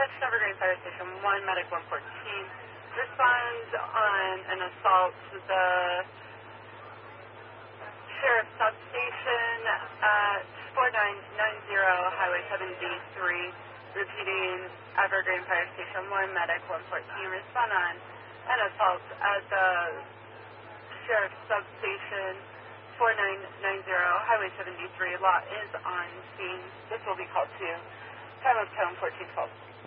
Attention Evergreen Fire Station 1, Medic 114. Respond on an assault to the Sheriff's Substation at 4990 Highway 73. Repeating, Evergreen Fire Station 1, Medic 114. Respond on an assault at the Sheriff's Substation 4990 Highway 73. Law is on scene. This will be called to time of tone 1412.